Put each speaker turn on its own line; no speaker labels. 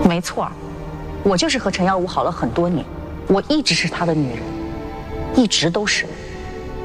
没错，我就是和陈耀武好了很多年，我一直是他的女人，一直都是。